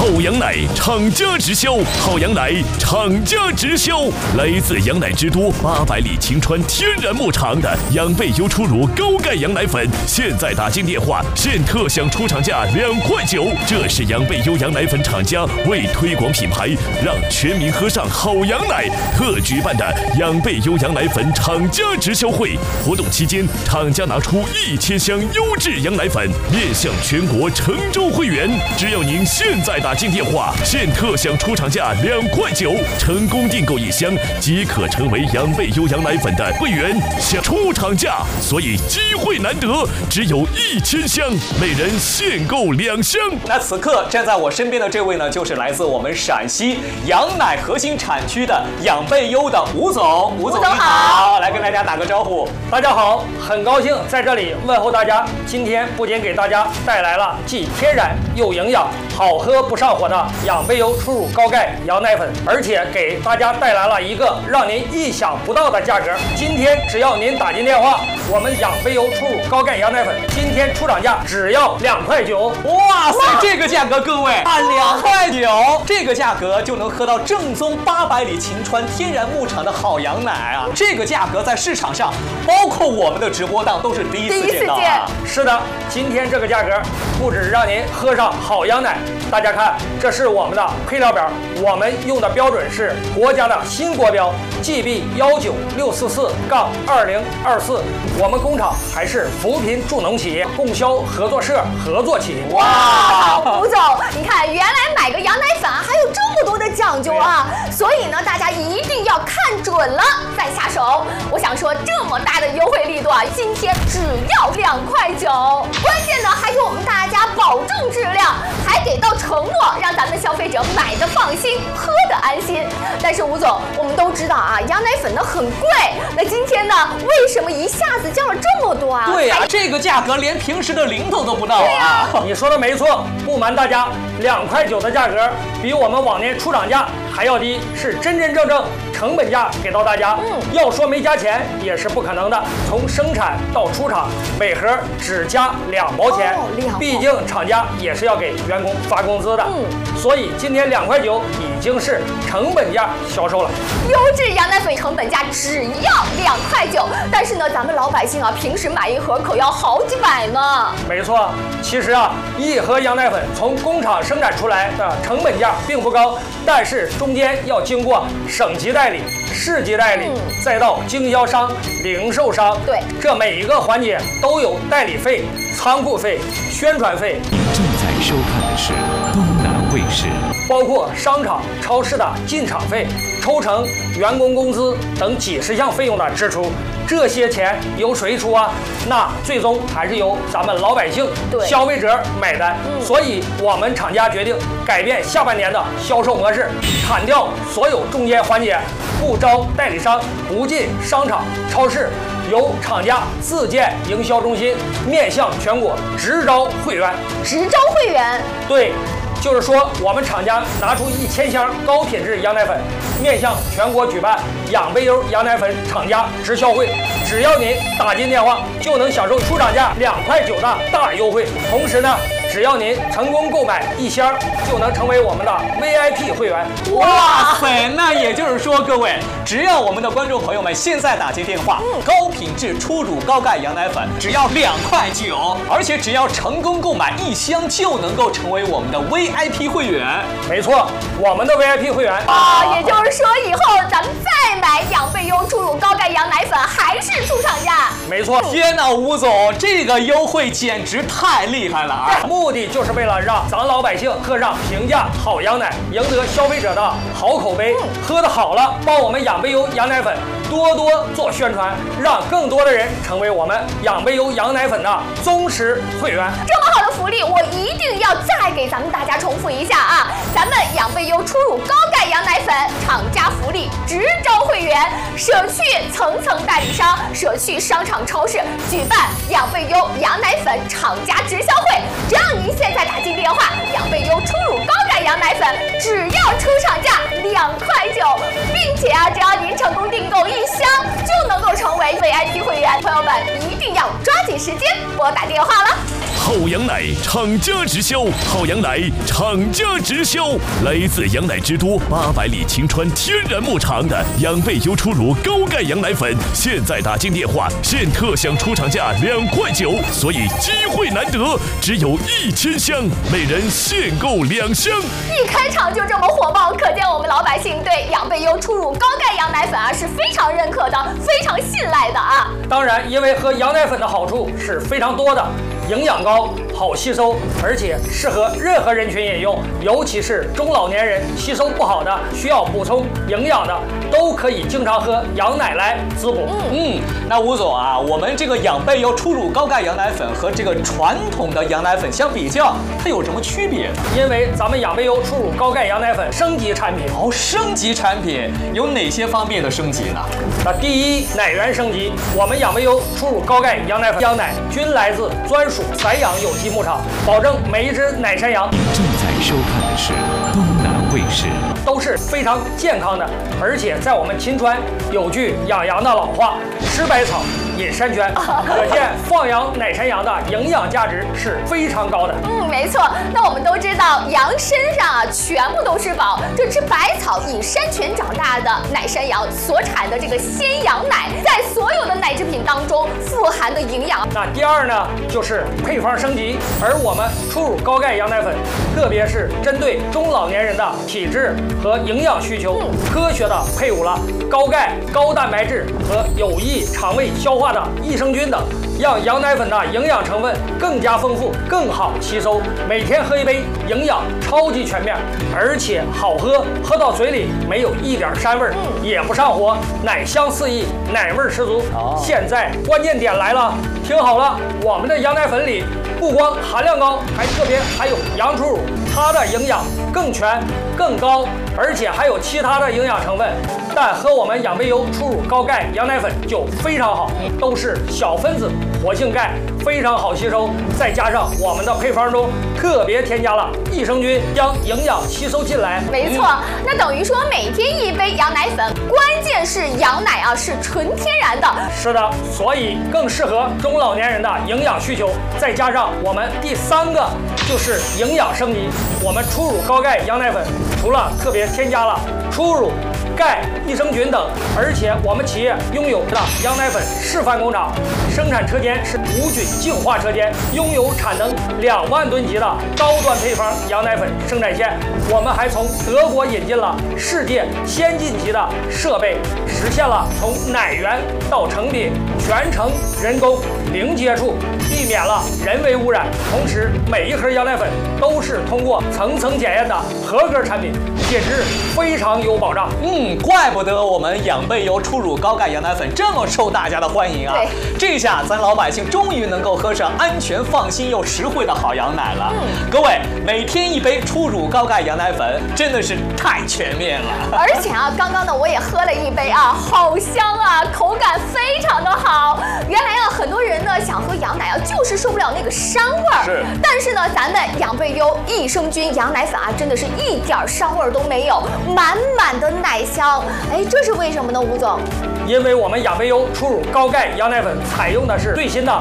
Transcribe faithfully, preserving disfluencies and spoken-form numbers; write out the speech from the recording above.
好羊奶厂家直销，好羊奶厂家直销，来自羊奶之都八百里晴川天然牧场的养倍优初乳高钙羊奶粉，现在打进电话现特享出厂价两块九。这是养倍优羊奶粉厂家为推广品牌，让全民喝上好羊奶特举办的养倍优羊奶粉厂家直销会。活动期间，厂家拿出一千箱优质羊奶粉，面向全国成州会员。只要您现在打进电话，现特享出厂价两块九，成功订购一箱即可成为养倍优羊奶粉的会员。享出厂价，所以机会难得，只有一千箱，每人限购两箱。 那此刻站在我身边的这位呢，就是来自我们陕西羊奶核心产区的养倍优的吴总。吴总你好，来跟大家打个招呼。 大家好，很高兴在这里问候大家。今天不仅给大家带来了既天然又营养、好喝不上火的养倍优初乳高钙羊奶粉，而且给大家带来了一个让您意想不到的价格。今天只要您打进电话，我们养倍优初乳高钙羊奶粉今天出厂价只要两块九。 哇塞，这个价格各位啊，两块九，这个价格就能喝到正宗八百里晴川天然牧场的好羊奶啊！这个价格在市场上，包括我们的直播档都是第一次见到啊。 是的，今天这个价格不止让您喝上好羊奶，大家看，这是我们的配料表，我们用的标准是国家的新国标 G B 一九六四四杠二零二四，我们工厂还是扶贫助农企业供销合作社合作企业。 哇，吴总，你看，原来买个羊奶粉啊，还有这么多的讲究啊，所以呢，大家一定要看准了再下手。我想说，这么大的优惠力度啊，今天只要两块九，关键呢还给我们大家保证质量，还给到承诺，让咱们的消费者买的放心，喝的安心。但是吴总，我们都知道啊，羊奶粉呢很贵，那今天呢，为什么一下子降了这么多啊？ 对呀、啊，这个价格连平时的零头都不到啊！ 你说的没错，不瞒大家，两块九的价格比我们往年出厂价还要低，是真真正正成本价给到大家。嗯，要说没加钱也是不可能的，从生产到出厂，每盒只加两毛钱。哦，两毛。毕竟厂家也是要给员工发工资的。嗯，所以今天两块九已经是成本价销售了。 优质羊奶粉成本价只要两块九，但是呢，咱们老百姓啊，平时买一盒可要好几百呢。 没错，其实啊，一盒羊奶粉从工厂生产出来的成本价并不高，但是中间要经过省级代理、市级代理，嗯、再到经销商、零售商， 对， 这每一个环节都有代理费、仓库费、宣传费。 您正在收看的是东南卫视， 包括商场、超市的进场费、抽成、员工工资等几十项费用的支出。这些钱由谁出啊？那最终还是由咱们老百姓、消费者买单。嗯、所以，我们厂家决定改变下半年的销售模式，砍掉所有中间环节，不招代理商，不进商场、超市，由厂家自建营销中心，面向全国直招会员。 直招会员？ 对。就是说，我们厂家拿出一千箱高品质羊奶粉，面向全国举办养倍优羊奶粉厂家直销会。只要您打进电话，就能享受出厂价两块九的大优惠。同时呢，只要您成功购买一箱，就能成为我们的 V I P 会员。 哇塞，那也就是说，各位，只要我们的观众朋友们现在打进电话，嗯、高品质初乳高钙羊奶粉只要两块九，而且只要成功购买一箱，就能够成为我们的 V I P 会员。 没错，我们的 V I P 会员啊，也就是说以后咱们再买养倍优初乳高钙羊奶粉还是出厂价。 没错。 天哪，吴总，这个优惠简直太厉害了啊！ 目的就是为了让咱老百姓喝上平价好羊奶，赢得消费者的好口碑。嗯、喝得好了，帮我们养倍优羊奶粉多多做宣传，让更多的人成为我们养倍优羊奶粉的忠实会员。 这么好的福利，我一定要再给咱们大家重复一下啊！咱们养倍优初乳高钙羊奶粉厂家福利直招会员，舍去层层代理商，舍去商场超市，举办养倍优羊奶粉厂家直销会。只要您现在打进电话，养倍优初乳高钙羊奶粉只要出厂价两块九，并且啊，只要您成功订购一箱，就能够成为 V I P 会员。朋友们一定要抓紧时间拨打电话了。 好羊奶厂家直销，好羊奶厂家直销，来自羊奶之都八百里晴川天然牧场的养倍优初乳高钙羊奶粉，现在打进电话现特享出厂价两块九，所以机会难得，只有一千箱，每人限购两箱。 一开场就这么火爆，可见我们老百姓对养倍优初乳高钙羊奶粉啊是非常认可的，非常信赖的啊。 当然，因为喝羊奶粉的好处是非常多的，营养高，好吸收，而且适合任何人群饮用，尤其是中老年人吸收不好的，需要补充营养的，都可以经常喝羊奶来滋补。 嗯，那吴总啊，我们这个养倍优初乳高钙羊奶粉和这个传统的羊奶粉相比较，它有什么区别呢？ 因为咱们养倍优初乳高钙羊奶粉升级产品。 哦，升级产品有哪些方面的升级呢？ 那第一，奶源升级，我们养倍优初乳高钙羊奶粉羊奶均来自专属散养有机牧场，保证每一只奶山羊。 你正在收看的是东南卫视， 都是非常健康的，而且在我们秦川有句养羊的老话：吃百草饮山泉，可见放养奶山羊的营养价值是非常高的。 嗯，没错。那我们都知道，羊身上啊全部都吃饱，这吃百草饮山泉长大的奶山羊所产的这个鲜羊奶，在所有的奶制品当中富含的营养。 那第二呢，就是配方升级，而我们初乳高钙羊奶粉，特别是针对中老年人的体质和营养需求， 嗯、 科学的配伍了高钙、高蛋白质和有益肠胃消化的益生菌等，让羊奶粉的营养成分更加丰富，更好吸收。每天喝一杯，营养超级全面，而且好喝，喝到嘴里没有一点膻味儿， 嗯、 也不上火，奶香四溢，奶味儿十足。 哦、 现在关键点来了，听好了，我们的羊奶粉里不光含量高，还特别含有羊初乳，它的营养更全、更高，而且还有其他的营养成分。但和我们养倍优初乳高钙羊奶粉就非常好，都是小分子活性钙，非常好吸收。再加上我们的配方中特别添加了益生菌，将营养吸收进来。 没错，嗯、那等于说每天一杯羊奶粉，关键是羊奶啊是纯天然的。 是的，所以更适合中老年人的营养需求。再加上我们第三个就是营养升级，我们初乳高钙羊奶粉除了特别添加了初乳、钙、益生菌等，而且我们企业拥有的羊奶粉示范工厂，生产车间是无菌净化车间，拥有产能两万吨级的高端配方羊奶粉生产线。我们还从德国引进了世界先进级的设备，实现了从奶源到成品全程人工零接触，避免了人为污染。同时，每一盒羊奶粉都是通过层层检验的合格产品，品质非常有保障。 嗯，怪不得我们养倍优初乳高钙羊奶粉这么受大家的欢迎啊！ 对， 这下咱老百姓终于能够喝上安全、放心又实惠的好羊奶了。嗯，各位，每天一杯初乳高钙羊奶粉真的是太全面了。 而且啊，刚刚呢我也喝了一杯啊，好香啊，口感非常的好。原来啊，很多人呢想喝羊奶啊，就是受不了那个膻味儿。 是。 但是呢，咱们养倍优益生菌羊奶粉啊，真的是一点膻味儿都没有，满满的奶香。哎，这是为什么呢，吴总？ 因为我们养倍优初乳高钙羊奶粉采用的是最新的